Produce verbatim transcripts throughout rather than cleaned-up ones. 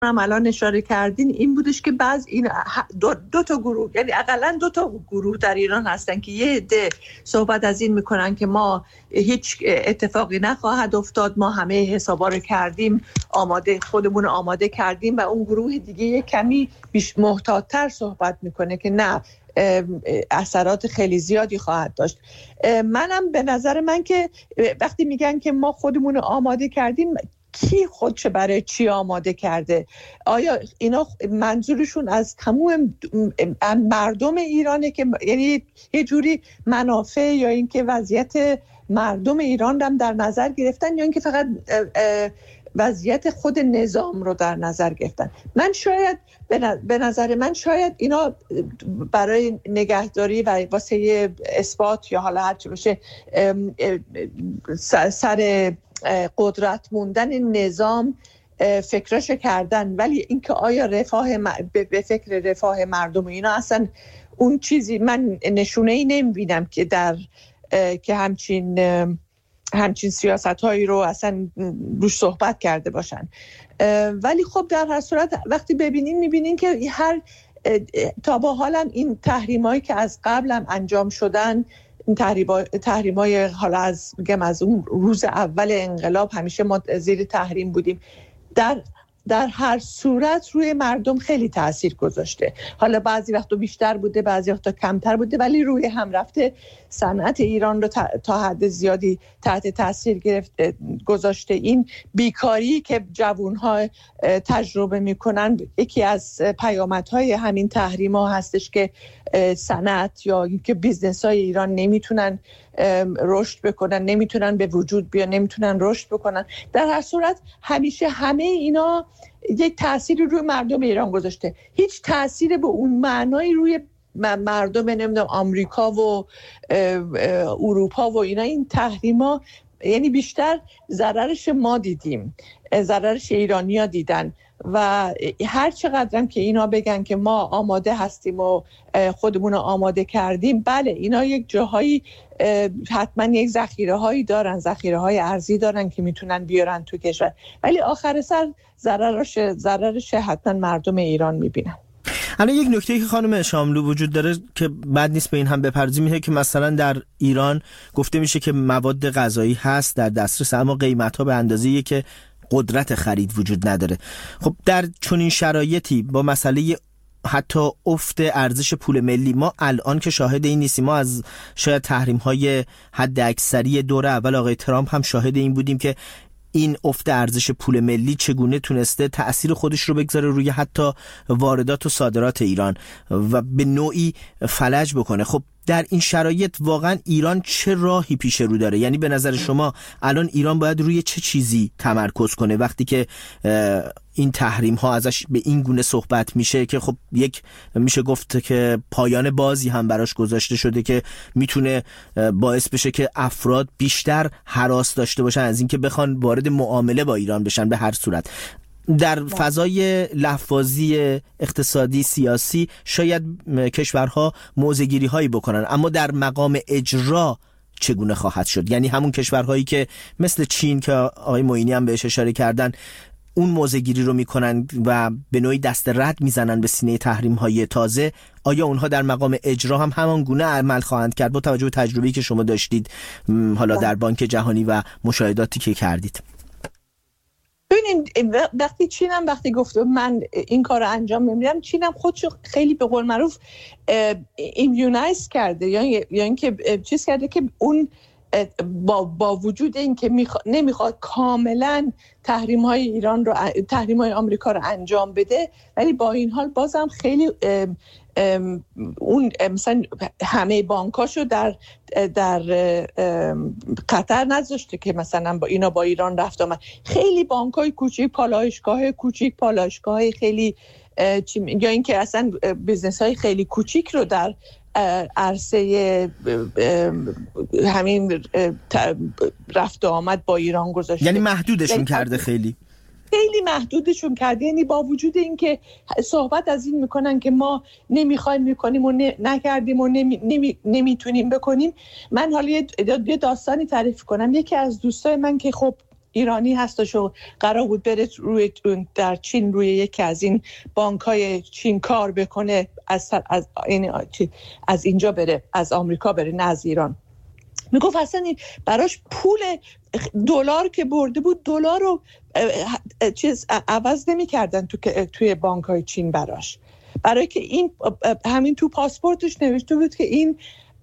هم الان اشاره کردین این بودش که بعض این دو, دو تا گروه، یعنی اقلا دو تا گروه در ایران هستن که یه عده صحبت از این میکنن که ما هیچ اتفاقی نخواهد افتاد، ما همه حسابا رو کردیم، آماده خودمون آماده کردیم، و اون گروه دیگه یه کمی بیش محتاط‌تر صحبت میکنه که نه اثرات خیلی زیادی خواهد داشت. منم به نظر من که وقتی میگن که ما خودمون آماده کردیم، کی خودش برای چی آماده کرده؟ آیا اینا منظورشون از تمام مردم ایرانه که یعنی یه جوری منافع یا اینکه وضعیت مردم ایران هم در نظر گرفتن، یا اینکه فقط وضعیت خود نظام رو در نظر گرفتن؟ من شاید به نظر من شاید اینا برای نگهداری و واسه اثبات یا حالا هر چی باشه سر قدرت موندن نظام فکرش کردن، ولی اینکه آیا رفاه به فکر رفاه مردم اینا اصلا اون چیزی من نشونه ای نمیبینم که در که همچین همچین سیاست هایی رو اصلا روش صحبت کرده باشن. ولی خب در هر صورت وقتی ببینین میبینین که هر تا با حالم این تحریم هایی که از قبل هم انجام شدن، تحریم های حالا از میگم از اون روز اول انقلاب همیشه ما زیر تحریم بودیم، در در هر صورت روی مردم خیلی تأثیر گذاشته. حالا بعضی وقتا بیشتر بوده، بعضی وقتا کمتر بوده، ولی روی هم رفته صنعت ایران رو تا حد زیادی تحت تأثیر گرفته گذاشته. این بیکاری که جوانها تجربه میکنن یکی از پیامدهای همین تحریم‌ها هستش که صنعت یا که بیزنس‌های ایران نمیتونن رشد بکنن، نمیتونن به وجود بیان، نمیتونن رشد بکنن. در هر صورت همیشه همه اینا یک تأثیری روی مردم ایران گذاشته. هیچ تأثیری به اون معنای روی مردم نمیدونم آمریکا و اروپا و اینا این تحریما، یعنی بیشتر ضررش ما دیدیم، ضررش ایرانی‌ها دیدن. و هر چقدرم که اینا بگن که ما آماده هستیم و خودمون آماده کردیم، بله اینا یک جاهایی حتما یک ذخیره هایی دارن، ذخیره های ارزی دارن که میتونن بیارن تو کشور، ولی آخر سر ضررش ضررش حتما مردم ایران میبینن. الان یک نکته که خانم شاملو وجود داره که بد نیست به این هم بپردازیم، اینه که مثلا در ایران گفته میشه که مواد غذایی هست در دسترس، اما قیمت‌ها به اندازه‌ای که قدرت خرید وجود نداره. خب در چنین شرایطی با مسئله حتی افت ارزش پول ملی، ما الان که شاهد این نیستیم، ما از شاید تحریم‌های حد اکثری دوره اول آقای ترامپ هم شاهد این بودیم که این افت ارزش پول ملی چگونه تونسته تأثیر خودش رو بگذاره روی حتی واردات و صادرات ایران و به نوعی فلج بکنه. خب در این شرایط واقعا ایران چه راهی پیش رو داره؟ یعنی به نظر شما الان ایران باید روی چه چیزی تمرکز کنه وقتی که این تحریم ها ازش به این گونه صحبت میشه که خب یک میشه گفت که پایان بازی هم براش گذاشته شده که میتونه باعث بشه که افراد بیشتر هراس داشته باشن از اینکه بخوان وارد معامله با ایران بشن. به هر صورت در فضای لحظه‌بازی اقتصادی سیاسی شاید کشورها موضع‌گیری هایی بکنن، اما در مقام اجرا چگونه خواهد شد؟ یعنی همون کشورهایی که مثل چین که آقای معینی هم بهش اشاره کردن اون موضع‌گیری رو میکنن و به نوعی دست رد میزنن به سینه تحریم های تازه، آیا اونها در مقام اجرا هم همان گونه عمل خواهند کرد با توجه به تجربه‌ای که شما داشتید حالا در بانک جهانی و مشاهداتی که کردید؟ ببینید وقتی چینم وقتی گفته من این کار رو انجام نمیدم، چینم خودشو خیلی به قول معروف ایمیونایز کرده، یا یا اینکه چیز کرده که اون با با وجود این که میخوا... نمیخواد کاملا تحریم های ایران رو تحریم های آمریکا رو انجام بده، ولی با این حال بازم خیلی ام ام اون مثلا همه بانکاشو در در قطر نذاشته که مثلا با اینا با ایران رفت آمد. خیلی بانکای کوچیک، پالایشگاه کوچیک، پالایشگاه خیلی یا اینکه اصلا بیزنس های خیلی کوچیک رو در عرصه همین رفت و آمد با ایران گذاشته، یعنی محدودشون یعنی کرده، خیلی خیلی محدودشون کرده. یعنی با وجود این که صحبت از این میکنن که ما نمیخوایم میکنیم و نکردیم و نمی، نمی، نمیتونیم بکنیم، من حالا یه داستانی تعریف کنم. یکی از دوستای من که خب ایرانی هستش و قرار بود بره روی در چین روی یکی از این بانک‌های چین کار بکنه، از از از اینجا بره، از آمریکا بره نه از ایران. میگفت اصلا براش پول دلار که برده بود دلار رو چیز عوض نمی‌کردن تو توی بانک‌های چین براش، برای که این همین تو پاسپورتش نوشته بود که این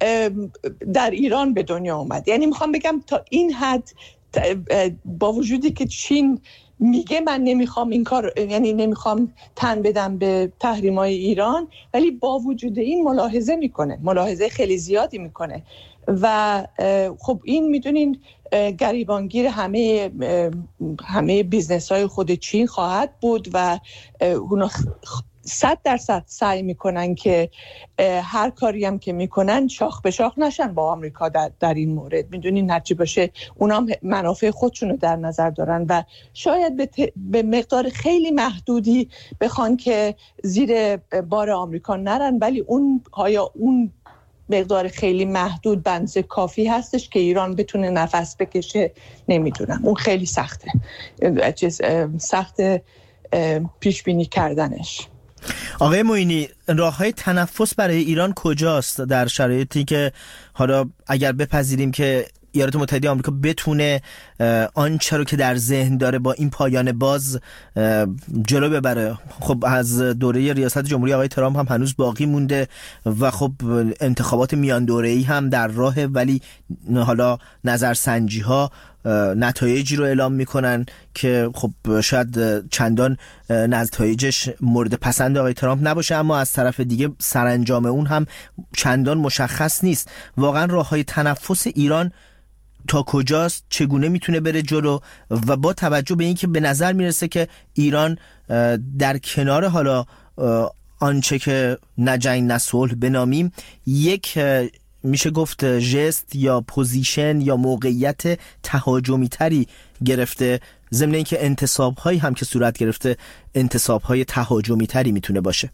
در ایران به دنیا اومد. یعنی میخوام بگم تا این حد با وجودی که چین میگه من نمیخوام این کار، یعنی نمیخوام تن بدم به تحریم‌های ایران، ولی با وجود این ملاحظه میکنه، ملاحظه خیلی زیادی میکنه و خب این میدونین گریبانگیر همه همه بیزنس‌های خود چین خواهد بود و اونا صد درصد سعی میکنن که هر کاری هم که میکنن شاخ به شاخ نشن با آمریکا در, در این مورد. میدونین هرچی باشه اونا منافع خودشونو در نظر دارن و شاید به, ت... به مقدار خیلی محدودی بخوان که زیر بار آمریکا نرن، ولی اون آیا اون مقدار خیلی محدود بنز کافی هستش که ایران بتونه نفس بکشه؟ نمیدونم، اون خیلی سخته، چیز سخته پیش بینی کردنش. آقای معینی، راه‌های تنفس برای ایران کجاست در شرایطی که حالا اگر بپذیریم که ایالات متحده آمریکا بتونه آنچه رو که در ذهن داره با این پایان باز جلو ببره؟ خب از دوره ریاست جمهوری آقای ترامپ هم هنوز باقی مونده و خب انتخابات میان دوره‌ای هم در راهه، ولی حالا نظرسنجی ها نتایجی رو اعلام میکنن که خب شاید چندان نتایجش مورد پسند آقای ترامپ نباشه، اما از طرف دیگه سرانجام اون هم چندان مشخص نیست. واقعا راههای تنفس ایران تا کجاست؟ چگونه میتونه بره جلو؟ و با توجه به اینکه به نظر میرسه که ایران در کنار حالا آنچه که نه جنگ نه صلح بنامیم، یک میشه گفت ژست یا پوزیشن یا موقعیت تهاجمی تری گرفته، ضمن اینکه انتصاب هایی هم که صورت گرفته انتصاب های تهاجمی تری میتونه باشه.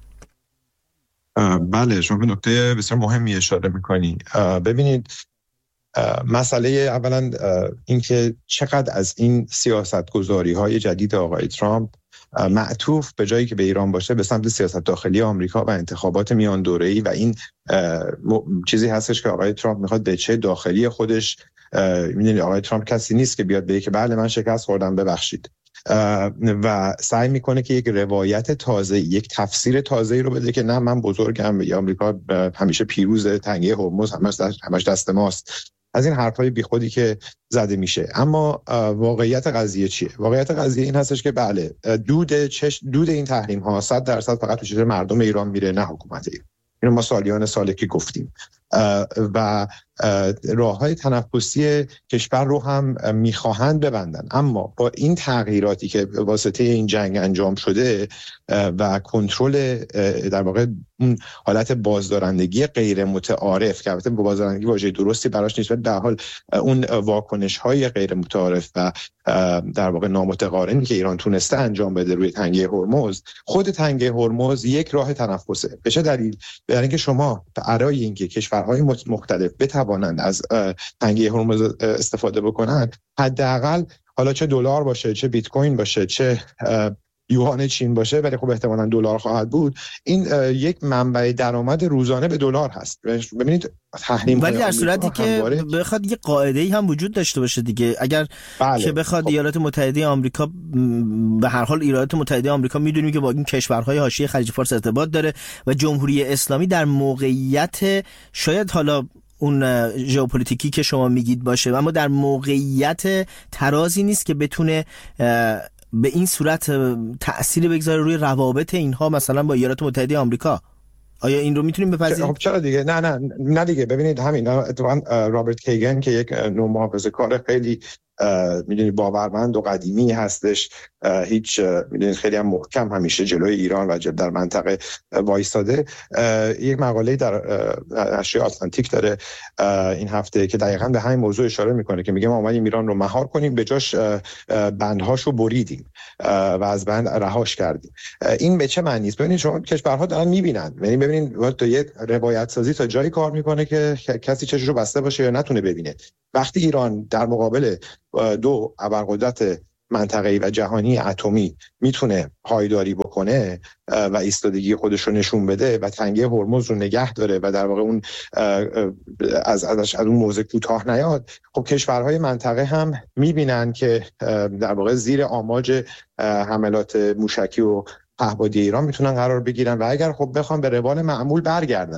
بله، شما به نکته بسیار مهمی اشاره میکنی. ببینید، مسئله اولا اینکه چقدر از این سیاستگذاری های جدید آقای ترامپ معطوف به جایی که به ایران باشه به سمت سیاست داخلی آمریکا و انتخابات میان دوره‌ای، و این چیزی هستش که آقای ترامپ میخواد به چه داخلی خودش، میدونید آقای ترامپ کسی نیست که بیاد بگه که بله من شکست خوردم ببخشید، و سعی میکنه که یک روایت تازه، یک تفسیر تازه‌ای رو بده که نه من بزرگم یا آمریکا همیشه پیروز، تنگه هرمز همش دست همش دست ماست، از این حرفای بیخودی که زده میشه. اما واقعیت قضیه چیه؟ واقعیت قضیه این هستش که بله دود چش دود این تحریم ها صد درصد فقط تو چشم مردم ایران میره، نه حکومت ایران. اینو ما سالیان ساله که گفتیم و راههای تنفسی کشور رو هم میخواهند ببندن، اما با این تغییراتی که واسطه این جنگ انجام شده و کنترل در واقع اون حالت بازدارندگی غیر متعارف که البته بازدارندگی واژه درستی براش نیست، ولی در حال اون واکنش‌های غیر متعارف و در واقع نامتقارنی که ایران تونسته انجام بده روی تنگه هرمز، خود تنگه هرمز یک راه تنفسه. به چه دلیل؟ برای اینکه شما برای اینکه کشورهای مختلف بتوانند از تنگه هرمز استفاده بکنن، حداقل حالا چه دلار باشه، چه بیت کوین باشه، چه یوان چین باشه، ولی خب احتمالاً دلار خواهد بود، این یک منبع درآمد روزانه به دلار هست. ببینید تحریم، ولی در صورتی که بخواد یه قاعده‌ای هم وجود داشته باشه دیگه، اگر بله. که بخواد ایالات متحده آمریکا، به هر حال ایالات متحده آمریکا میدونیم که با این کشورهای حاشیه خلیج فارس ارتباط داره و جمهوری اسلامی در موقعیت شاید حالا اون ژئوپلیتیکی که شما میگید باشه، اما در موقعیت ترازی نیست که بتونه به این صورت تأثیر بگذاره روی روابط اینها مثلا با ایالات متحده آمریکا. آیا این رو میتونیم بپذیریم؟ خب چرا دیگه؟ نه نه نه دیگه. ببینید همین اتفاقا رابرت کیگن که یک نوع محافظه‌کار خیلی میدونی باورمند و قدیمی هستش، هیچ میدونید خیلی هم محکم همیشه جلوی ایران و در منطقه وایساده. یک مقاله در نشریه آتلانتیک داره این هفته که دقیقاً به همین موضوع اشاره میکنه که میگه ما اومدیم ایران رو مهار کنیم، به جاش بندهاشو بریدیم و از بند رهاش کردیم. این به چه معنی است؟ ببینید شما کشورها دارن میبینن، یعنی ببینید تو یک روایت سازی تا جایی کار میکنه که کسی چششو بسته باشه یا نتونه ببینه. وقتی ایران در مقابل دو ابرقدرت منطقه‌ای و جهانی اتمی میتونه پایداری بکنه و ایستادگی خودش رو نشون بده و تنگه هرمز رو نگه داره و در واقع اون از ازش از اون موضع کوتاه نیاد، خب کشورهای منطقه هم میبینن که در واقع زیر آماج حملات موشکی و پهپادی ایران میتونن قرار بگیرن و اگر خب بخوام به روال معمول برگردن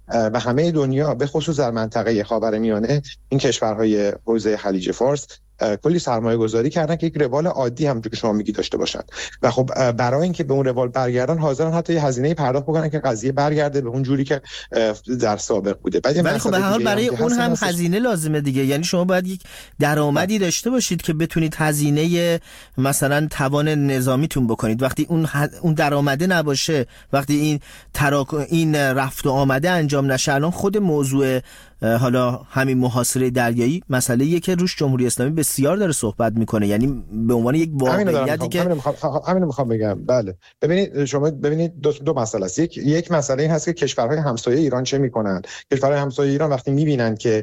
و همه دنیا به خصوص در منطقه خاورمیانه این کشورهای حوزه خلیج فارس کلی سرمایه گذاری کردن که یک روال عادی همونجوری که شما میگی داشته باشن و خب برای اینکه به اون روال برگردن حاضرن حتی یه هزینه پرداخت بکنن که قضیه برگرده به اون جوری که در سابق بوده. ولی خب به هر حال برای اون هم هزینه لازمه دیگه، یعنی شما باید یک درآمدی داشته باشید که بتونید هزینه مثلا توان نظامیتون بکنید. وقتی اون اون درآمده نباشه، وقتی این تراک این رفت و آمده انجام نشه، الان خود موضوع حالا همین محاصره دریایی مسئله‌ایه که روش جمهوری اسلامی بسیار داره صحبت میکنه، یعنی به عنوان یک واقعیتی که همین میخوام همین میخوام بگم. بله ببینید شما ببینید دو, دو مسئله است. یک یک مسئله این هست که کشورهای همسایه ایران چه میکنن. کشورهای همسایه ایران وقتی میبینن که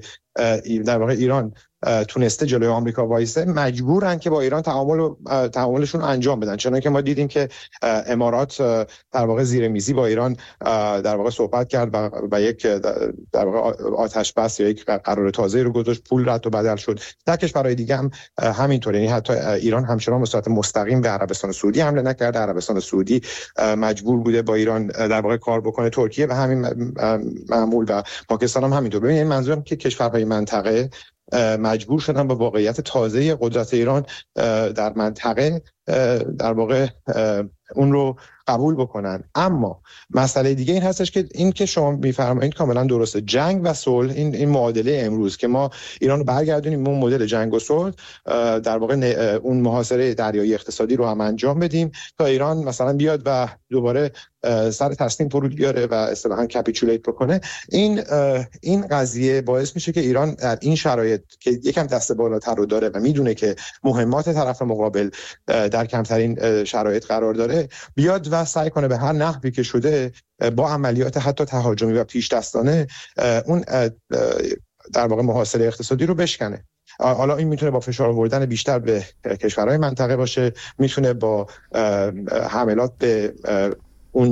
در واقع ایران تونسته جلوی آمریکا وایسه، مجبورن که با ایران تعامل تعاملشون انجام بدن. چون که ما دیدیم که امارات در واقع زیر میزی با ایران در واقع صحبت کرد و, و یک در واقع آتش بس یا یک قرار تازه رو گذاشت، پول رد و بدل شد. در کشورهای دیگه هم همینطور، یعنی حتی ایران همچنان به صورت مستقیم به عربستان سعودی حمله نکرده. عربستان سعودی مجبور بوده با ایران در واقع کار بکنه. ترکیه و همین معمول و پاکستان هم همینطور. ببینید منظورم که کشورهای منطقه مجبور شدن با واقعیت تازه قدرت ایران در منطقه در واقع اون رو قبول بکنن. اما مسئله دیگه این هستش که این که شما میفرمایید کاملا درسته، جنگ و صلح، این این معادله امروز که ما ایران رو برگردونیم اون مدل جنگ و صلح، در واقع اون محاصره دریایی اقتصادی رو هم انجام بدیم تا ایران مثلا بیاد و دوباره سر تسلیم فرود بیاره و اصطلاحاً کپیچولیت بکنه. این این قضیه باعث میشه که ایران در این شرایط که یکم دست بالاتر رو داره و میدونه که مهمات طرف مقابل در کمترین شرایط قرار داره، بیاد و سعی کنه به هر نحوی که شده با عملیات حتی تهاجمی و پیش دستانه اون در واقع محاصره اقتصادی رو بشکنه. حالا این میتونه با فشار آوردن بیشتر به کشورهای منطقه باشه، میتونه با حملات به اون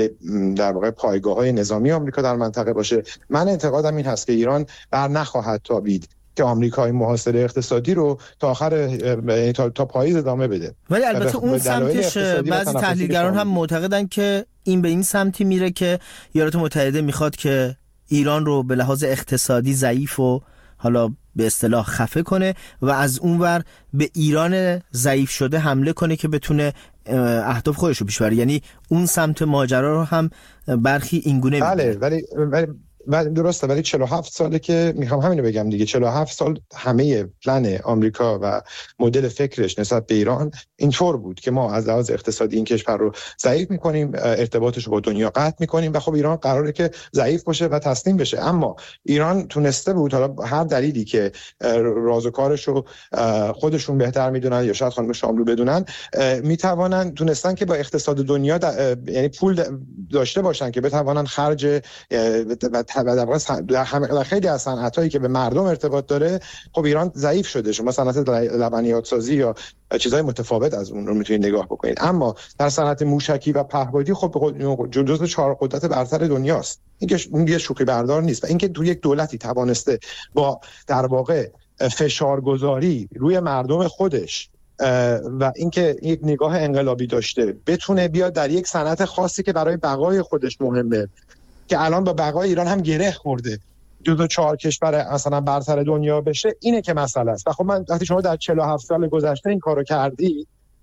در واقع پایگاه‌های نظامی آمریکا در منطقه باشه. من اعتقادم این هست که ایران بر نخواهد تابید که آمریکا این محاصره اقتصادی رو تا آخر تا, تا پاییز ادامه بده. ولی البته اون سمتش بعضی تحلیلگران هم معتقدن که این به این سمتی میره که ایالات متحده میخواد که ایران رو به لحاظ اقتصادی ضعیف و حالا به اصطلاح خفه کنه و از اونور به ایران ضعیف شده حمله کنه که بتونه اهداف خودش رو پیش ببره. یعنی اون سمت ماجرا رو هم برخی اینگونه بله ولی, ولی ولی درسته، ولی چهل و هفت ساله که میخوام همینو بگم دیگه، چهل و هفت سال همه پلن آمریکا و مدل فکرش نسبت به ایران اینطور بود که ما از لحاظ اقتصادی این کشور رو ضعیف میکنیم، ارتباطش رو با دنیا قطع میکنیم و خب ایران قراره که ضعیف باشه و تسلیم بشه. اما ایران تونسته بود، حالا هر دلیلی که راز و کارش رو خودشون بهتر میدونن یا شاید خانم شاملو بدونن، میتوانن تونستن که با اقتصاد دنیا دا یعنی پول داشته باشن که بتوانن خرج و در خیلی از صنعتایی که به مردم ارتباط داره خب ایران ضعیف شده. شما صنعت لبنیات سازی یا چیزای متفاوت از اون رو میتونید نگاه بکنید. اما در صنعت موشکی و پهپادی خب جزو چهار قدرت برتر دنیاست. این که اون یه شوخی بردار نیست. و اینکه تو یک دولتی توانسته با در واقع فشارگذاری روی مردم خودش و اینکه یک نگاه انقلابی داشته بتونه بیاد در یک صنعت خاصی که برای بقای خودش مهمه، که الان با بقای ایران هم گره خورده، دو تا چهار کشور مثلا برتر دنیا بشه، اینه که مسئله است. و خب من وقتی شما در چهل و هفت سال گذشته این کارو کردی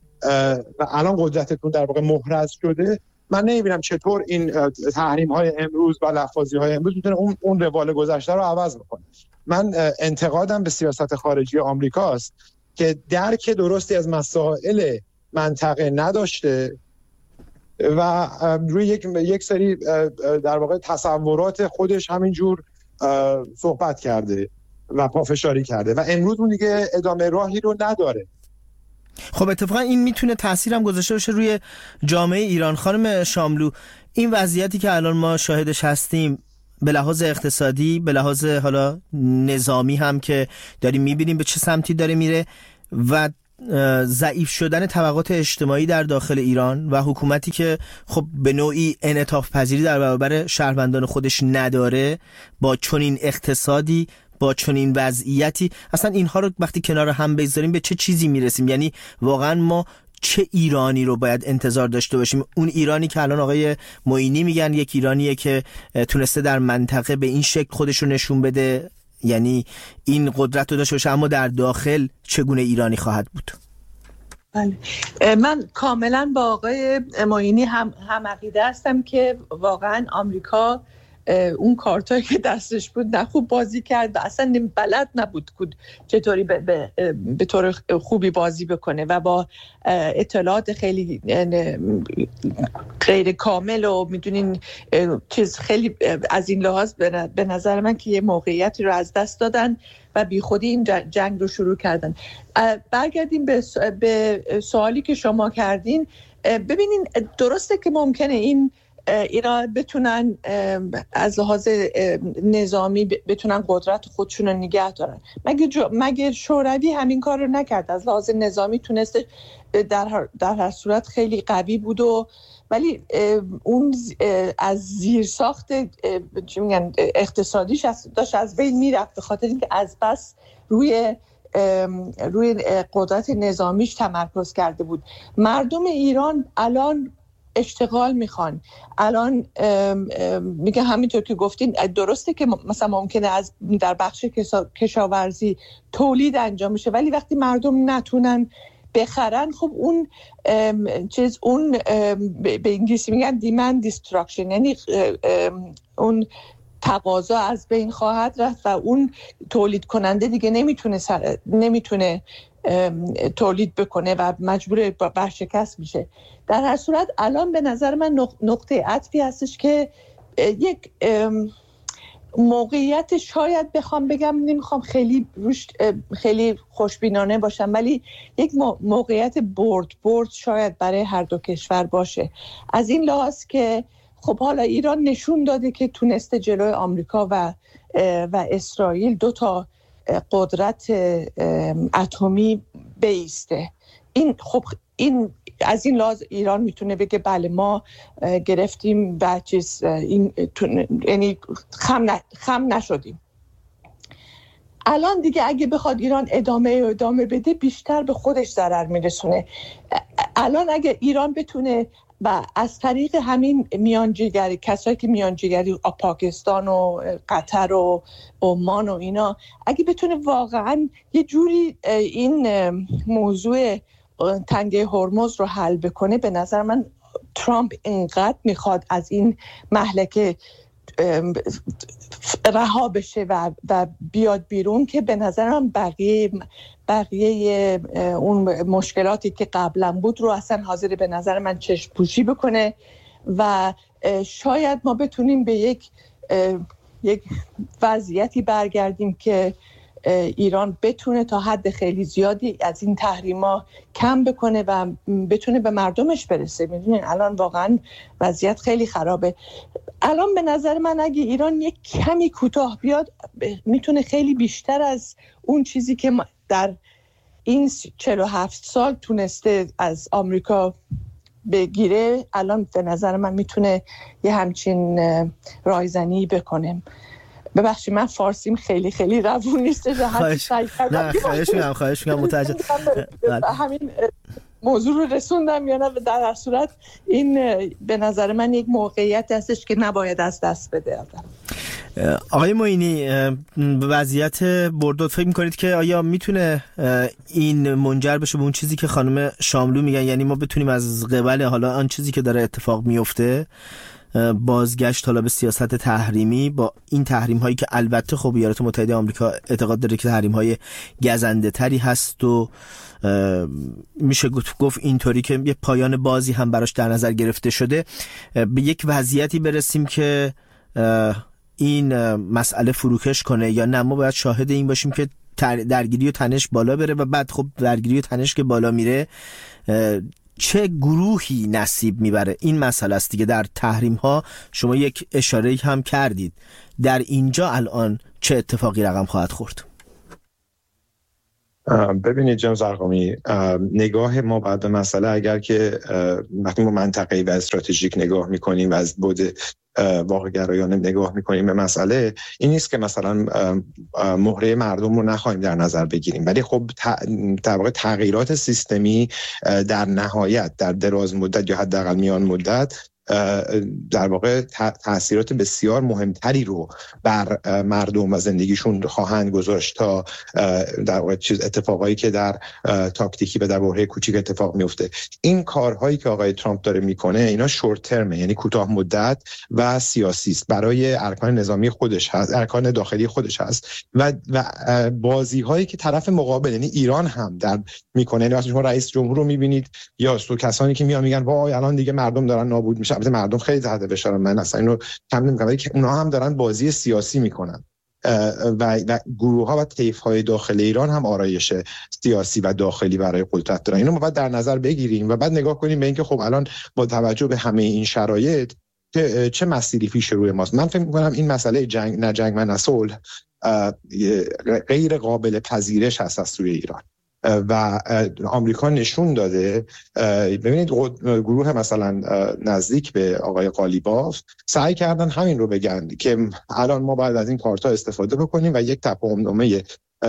و الان قدرتتون در واقع محرز شده، من نمیبینم چطور این تحریم های امروز و لفاظی های امروز میتونه اون اون روال گذشته رو عوض بکنه. من انتقادم به سیاست خارجی آمریکاست که درک درستی از مسائل منطقه نداشته و روی یک یک سری در واقع تصورات خودش همینجور صحبت کرده و پافشاری کرده و امروز اون دیگه ادامه راهی رو نداره. خب اتفاقا این میتونه تأثیرم گذاشته باشه روی جامعه ایران. خانم شاملو، این وضعیتی که الان ما شاهدش هستیم به لحاظ اقتصادی، به لحاظ حالا نظامی هم که داریم میبینیم به چه سمتی داره میره و ضعیف شدن طبقات اجتماعی در داخل ایران و حکومتی که خب به نوعی انعطاف پذیری در برابر شهروندان خودش نداره، با چنین اقتصادی، با چنین وضعیتی، اصلا اینها رو وقتی کنار هم بذاریم به چه چیزی میرسیم؟ یعنی واقعا ما چه ایرانی رو باید انتظار داشته باشیم؟ اون ایرانی که الان آقای معینی میگن یک ایرانیه که تونسته در منطقه به این شکل خودش رو نشون بده، یعنی این قدرت رو داشته باشه، اما در داخل چگونه ایرانی خواهد بود؟ بله، من کاملا با آقای معینی هم هم عقیده هستم که واقعا آمریکا اون کارتایی که دستش بود نه خوب بازی کرد و اصلا بلد نبود چطوری به, به, به طور خوبی بازی بکنه و با اطلاعات خیلی غیر کامل و میدونین چیز خیلی از این لحاظ به نظر من که یه موقعیتی رو از دست دادن و بی خودی این جنگ رو شروع کردن. برگردیم به به سوالی که شما کردین. ببینین درسته که ممکنه این اینا بتونن از لحاظ نظامی بتونن قدرت خودشون رو نگه دارن. مگه جو، مگه شوروی همین کار رو نکرد؟ از لحاظ نظامی تونسته در هر, در هر صورت خیلی قوی بود و ولی اون از زیر ساخت چی میگن اقتصادیش داشت از بین میرفت به خاطر اینکه از بس روی روی قدرت نظامیش تمرکز کرده بود. مردم ایران الان اشتغال میخوان. الان میگه همینطور که گفتین درسته که مثلا ممکنه از در بخش کشاورزی تولید انجام میشه ولی وقتی مردم نتونن بخرن خب اون چیز اون به انگلیسی میگن دیمند دیستراکشن، یعنی اون تقاضا از بین خواهد رفت و اون تولید کننده دیگه نمیتونه سر... نمیتونه تولید بکنه و مجبور برشکست میشه. در هر صورت الان به نظر من نقطه عطفی هستش که یک موقعیت، شاید بخوام بگم، نمیخوام خیلی روش خیلی خوشبینانه باشم ولی یک موقعیت برد برد شاید برای هر دو کشور باشه. از این لحاظ که خب حالا ایران نشون داده که تونسته جلوی آمریکا و و اسرائیل دو تا قدرت اتمی بیسته. این خب این از این لحاظ ایران میتونه بگه بله ما گرفتیم و چیز این یعنی خم, ن... خم نشدیم. الان دیگه اگه بخواد ایران ادامه و ادامه بده بیشتر به خودش ضرر میرسونه. الان اگه ایران بتونه و از طریق همین میانجیگری، کسایی که میانجیگری پاکستان و قطر و عمان و اینا، اگه بتونه واقعا یه جوری این موضوع تنگه هرمز رو حل بکنه، به نظر من ترامپ اینقدر میخواد از این مهلکه رها بشه و, و بیاد بیرون که به نظرم بقیه بقیه اون مشکلاتی که قبلا بود رو اصلا حاضر به نظر من چشم پوشی بکنه و شاید ما بتونیم به یک یک وضعیتی برگردیم که ایران بتونه تا حد خیلی زیادی از این تحریما کم بکنه و بتونه به مردمش برسه. میدونین الان واقعا وضعیت خیلی خرابه. الان به نظر من اگه ایران یک کمی کوتاه بیاد میتونه خیلی بیشتر از اون چیزی که در این چهل و هفت سال تونسته از آمریکا بگیره، الان به نظر من میتونه یه همچین رایزنی بکنه. ببخشید من فارسیم خیلی خیلی روون نیست. خواهش نه خواهش میگم خواهش میگم متوجه همین موضوع رو رسوندم یا نه. در هر صورت این به نظر من یک موقعیت هستش که نباید از دست بده آدم. آقای معینی، وضعیت بردو فکر می‌کنید که آیا میتونه این منجر بشه به اون چیزی که خانم شاملو میگن، یعنی ما بتونیم از قبل حالا آن چیزی که داره اتفاق میفته بازگشت حالا به سیاست تحریمی، با این تحریم هایی که البته خب ایالات متحده آمریکا اعتقاد داره که تحریم های گزنده تری هست و میشه گفت اینطوری که یه پایان بازی هم براش در نظر گرفته شده، به یک وضعیتی برسیم که این مسئله فروکش کنه، یا نه ما باید شاهد این باشیم که درگیری و تنش بالا بره و بعد خب درگیری و تنش که بالا میره چه گروهی نصیب میبره؟ این مسئله است دیگه. در تحریم ها شما یک اشاره هم کردید، در اینجا الان چه اتفاقی رقم خواهد خورد؟ ببینید جناب زرقامی، نگاه ما بعد به مسئله اگر که وقتی ما منطقه‌ای و استراتژیک نگاه میکنیم و از بعد واقع گرایانه نگاه میکنیم به مسئله، این نیست که مثلا مهره مردم رو نخواهیم در نظر بگیریم، ولی خب در واقع تغییرات سیستمی در نهایت در دراز مدت یا حداقل میان مدت در واقع تأثیرات بسیار مهمتری رو بر مردم و زندگیشون خواهند گذاشت تا در واقع چیز اتفاقایی که در تاکتیکی و در بحران کوچیک اتفاق میفته. این کارهایی که آقای ترامپ داره میکنه اینا شورت ترمه، یعنی کوتاه مدت و سیاسی است، برای ارکان نظامی خودش هست، ارکان داخلی خودش هست و و بازی هایی که طرف مقابل یعنی ایران هم در میکنه. یعنی وقتی شما رئیس جمهور رو میبینید یا تو کسانی که میان میگن وای الان دیگه مردم دارن نابود میشن، البته مردم خیلی تحت فشارن، من اصلا اینو کم نمیگم، که اونها هم دارن بازی سیاسی میکنن و, و گروه ها و طیف های داخل ایران هم آرایش سیاسی و داخلی برای قدرت دارن. اینو ما باید در نظر بگیریم و بعد نگاه کنیم به اینکه خب الان با توجه به همه این شرایط چه, چه مسیری پیش روی ماست. من فکر میکنم این مسئله جنگ نه جنگ نه صلح غیر قابل پذیرش هست از سوی ایران و آمریکا نشون داده. ببینید گروه مثلا نزدیک به آقای قالیباف سعی کردن همین رو بگن که الان ما باید از این کارتا استفاده بکنیم و یک تفاهمنامه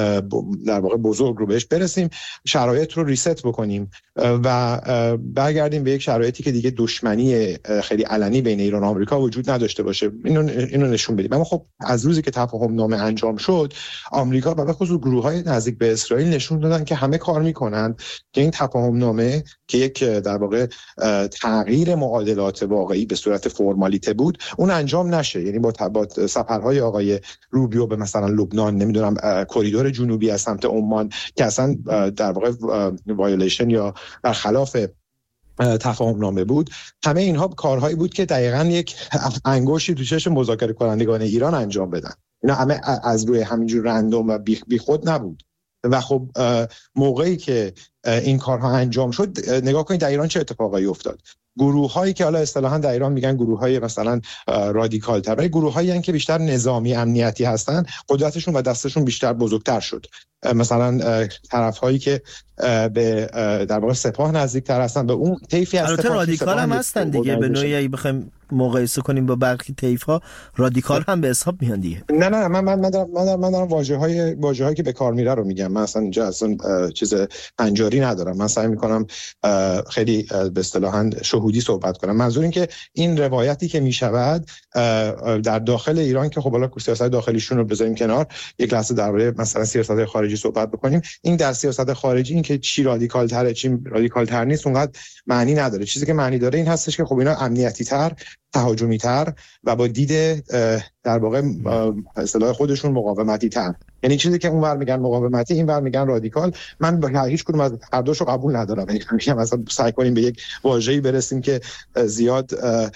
در واقع بزرگ رو بهش برسیم، شرایط رو ریست بکنیم و برگردیم به یک شرایطی که دیگه دشمنی خیلی علنی بین ایران و آمریکا وجود نداشته باشه. اینو اینو نشون بدیم. اما خب از روزی که تفاهم نامه انجام شد، آمریکا و به خصوص گروه‌های نزدیک به اسرائیل نشون دادن که همه کار میکنن که این تفاهم نامه که یک در واقع تغییر معادلات واقعی به صورت فرمالیته بود اون انجام نشه. یعنی با با سفرهای آقای روبیو به مثلا لبنان، نمیدونم کوریدور جنوبی از سمت عمان که اصلا در واقع وایولیشن یا برخلاف تفاهم نامه بود، همه اینها کارهایی بود که دقیقاً یک انگشتی تو چشم مذاکره کنندگان ایران انجام بدن. اینا همه از روی همینجور رندوم و بی خود نبود و خب موقعی که این کارها انجام شد نگاه کنید در ایران چه اتفاقایی افتاد. گروه هایی که حالا اصطلاحاً در ایران میگن گروه های مثلا رادیکال تر، ولی گروه هایی که بیشتر نظامی امنیتی هستن قدرتشون و دستشون بیشتر بزرگتر شد. مثلا طرف هایی که به در واقع سپاه نزدیک تر هستن، به اون طیفی از البته رادیکال هم هستن دیگه، به نوعی اگه بخوایم مقایسه کنیم با برخی طیف ها رادیکال هم به حساب میان دیگه. نه نه من من دارم من دارم, من دارم واژه‌های واژه‌هایی که به کار میره رو میگم. من اصلا اینجا اصلا چیز پنجاری ندارم. من سعی میکنم خیلی به اصطلاحاً شهودی صحبت کنم. منظور این که این روایتی که میشود در داخل ایران که خب حالا سیاست داخلیشون رو بذاریم کنار، یک لحظه درباره مثلا سیاست خارجی صحبت بکنیم. این در سیاست خارجی این که چی رادیکال تره چی رادیکال تر نیست اونقدر معنی نداره. چیزی که معنی داره این هستش که خب اینا امنیتی تر، تهاجمی تر و با دید در واقع اصطلاح خودشون مقاومتی تر. یعنی چیزی که اونور میگن مقاومتی اینور میگن رادیکال. من با هیچ کدوم از هر دوشو قبول ندارم. میگم مثلا سعی کنیم به یک واژه‌ای برسیم که زیاد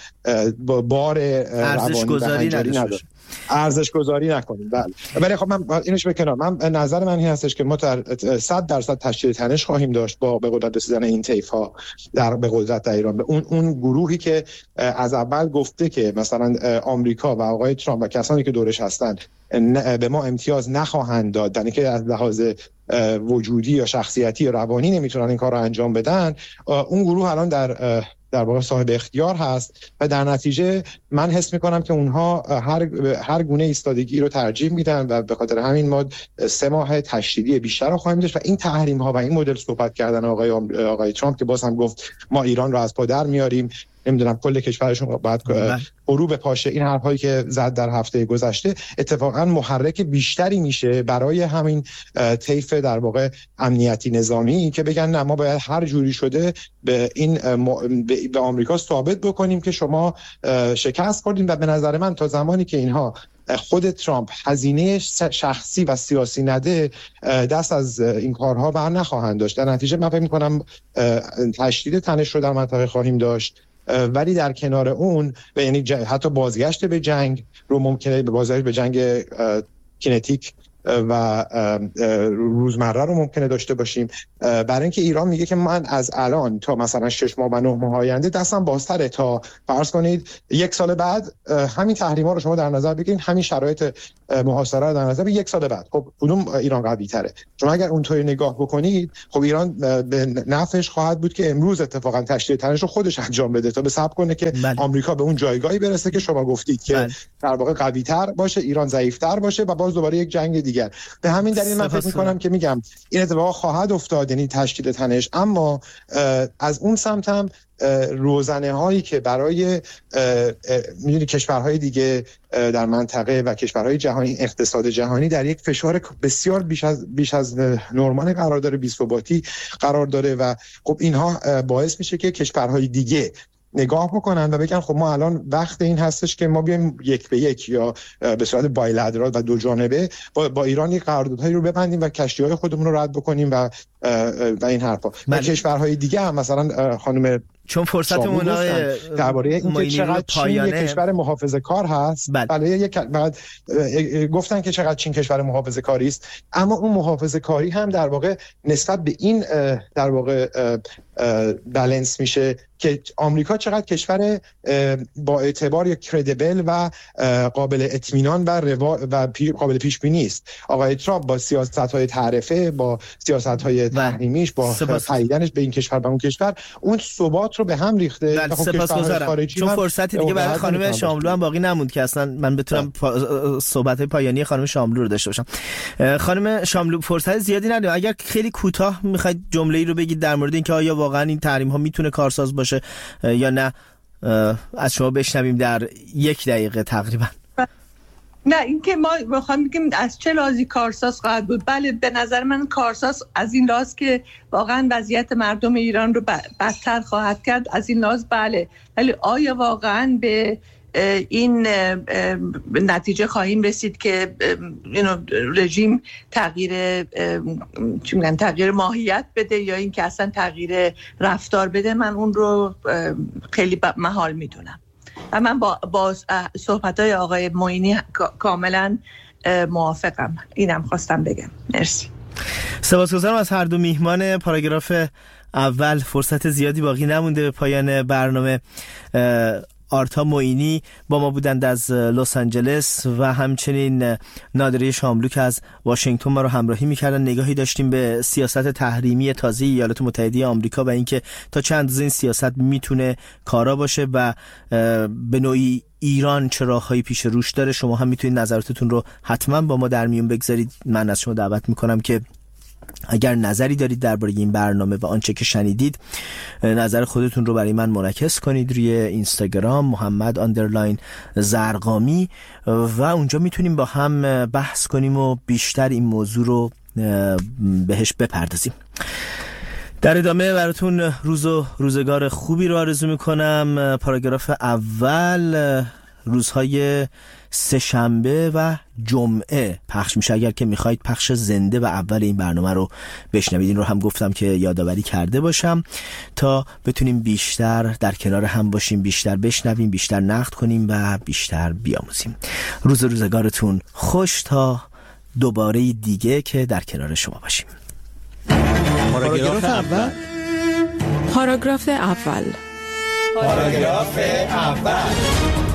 بار ارزش گذاری نداره، ارزش گذاری نکنیم. بله ولی خب من اینوش به کنار، من نظر من این هستش که ما صد درصد تشکیل تنش خواهیم داشت با به قدرت رسیدن این طیف ها در به قدرت در ایران، به اون اون گروهی که از اول گفته که مثلا آمریکا و آقای ترامپ و کسانی که دورش هستن به ما امتیاز نخواهند داد، یعنی که از لحاظ وجودی یا شخصیتی یا روانی نمیتونن این کار رو انجام بدن. اون گروه الان در در واقع صاحب اختیار هست و در نتیجه من حس میکنم که اونها هر هر گونه ایستادگی رو ترجیح میدن و به خاطر همین ما سه ماه تشدیدی بیشتر رو خواهیم داشت و این تحریم ها و این مدل صحبت کردن آقای آقای ترامپ که باز هم گفت ما ایران رو از پا در میاریم نمیدونم کل کشورشون باید غروب پاشه، این حرفایی که زد در هفته گذشته اتفاقا محرک بیشتری میشه برای همین طیف در واقع امنیتی نظامی که بگن نه ما باید هر جوری شده به این به آمریکا ثابت بکنیم که شما شکست خوردین. و به نظر من تا زمانی که اینها خود ترامپ هزینه شخصی و سیاسی نده دست از این کارها بر نخواهند داشت. در نتیجه من فکر می‌کنم تشدید تنش رو در منطقه خواهیم داشت، ولی در کنار اون و یعنی حتی بازگشت به جنگ رو ممکنه به بازگشت به جنگ کینتیک و روزمره رو ممکنه داشته باشیم، برای اینکه ایران میگه که من از الان تا مثلا شش ماه و نه ماه آینده دستم بازتره تا فرض کنید یک سال بعد همین تحریما رو شما در نظر بگیرید، همین شرایط محاصره رو در نظر بگیرید، یک سال بعد خب کدوم ایران قوی تره؟ شما اگر اونطوری نگاه بکنید خب ایران به نفعش خواهد بود که امروز اتفاقا تشدید تنش رو خودش انجام بده تا به صبر کنه که بله. آمریکا به اون جایگاهی برسه که شما گفتید که بله. در واقع قوی تر باشه، ایران ضعیف تر باشه و باز دوباره یک جنگ دیگر. به همین دلیل من فکر می‌کنم که میگم این اتفاق خواهد افتاد، یعنی تشدید تنش، اما از اون سمت هم روزنه هایی که برای میدونی کشورهای دیگه در منطقه و کشورهای جهانی، اقتصاد جهانی در یک فشار بسیار بیش از بیش از نرمال قرار داره، بی‌ثباتی قرار داره و خب اینها باعث میشه که کشورهای دیگه نگاه بکنن و بگن خب ما الان وقت این هستش که ما بیایم یک به یک یا به صورت بایلترال و دو جانبه با, با ایران یک قراردادهایی رو ببندیم و کشتی‌های خودمون رو رد بکنیم و و این حرفا. و کشورهای دیگه هم مثلا خانم چون فرصتمون درباره اینکه چقدر چین یک کشور محافظه‌کار هست، بله یک بعد گفتن که چقدر چین کشور محافظه‌کاری است، اما اون محافظه‌کاری هم در واقع نسبت به این در واقع بالانس میشه که آمریکا چقدر کشور با اعتبار یا کردیبل و قابل اطمینان و و قابل پیش بینی است. آقای ترامپ با سیاست‌های تعرفه، با سیاست‌های تحریمیش، با تاییدش به این کشور و اون کشور، اون ثبات رو به هم ریخته. خب سپاسگزارم چون فرصتی دیگه برای خانم شاملو هم باقی نموند که اصلا من بتونم پا... صحبت پایانی خانم شاملو رو داشته باشم. خانم شاملو فرصت زیادی نداره، اگر خیلی کوتاه میخواید جمله‌ای رو بگید در مورد اینکه آیا واقعا این تحریم ها میتونه کارساز باشه یا نه، از شما بشنویم در یک دقیقه تقریبا. نه اینکه ما بخوام بگیم از چه لحاظی کارساز خواهد بود، بله به نظر من کارساز از این لحاظ که واقعا وضعیت مردم ایران رو بدتر خواهد کرد، از این لحاظ بله، ولی آیا واقعا به این نتیجه خواهیم رسید که رژیم تغییر چی میگن تغییر ماهیت بده یا این که اصلا تغییر رفتار بده؟ من اون رو خیلی محال میدونم و من با, با صحبت‌های آقای معینی کاملا موافقم. اینم خواستم بگم. مرسی. سپاسگزارم از هر دو میهمان پاراگراف اول. فرصت زیادی باقی نمونده به پایان برنامه. آرتا معینی با ما بودند از لس آنجلس و همچنین نادره شاملو که از واشنگتن ما رو همراهی می‌کردن. نگاهی داشتیم به سیاست تحریمی تازه ایالات متحده آمریکا و اینکه تا چند اندازه این سیاست میتونه کارا باشه و به نوعی ایران چه راههایی پیش روش داره. شما هم میتونید نظراتتون رو حتما با ما در میون بگذارید. من از شما دعوت میکنم که اگر نظری دارید درباره این برنامه و آنچه که شنیدید، نظر خودتون رو برای من منعکس کنید روی اینستاگرام محمد آندرلاین زرقامی و اونجا میتونیم با هم بحث کنیم و بیشتر این موضوع رو بهش بپردازیم. در ادامه براتون روز و روزگار خوبی رو آرزو میکنم. پاراگراف اول روزهای سه شنبه و جمعه پخش میشه. اگر که میخواید پخش زنده و اول این برنامه رو بشنوید، این رو هم گفتم که یادآوری کرده باشم تا بتونیم بیشتر در کنار هم باشیم، بیشتر بشنویم، بیشتر نقد کنیم و بیشتر بیاموزیم. روز روزگارتون خوش تا دوباره دیگه که در کنار شما باشیم. پاراگراف اول پاراگراف اول پاراگراف اول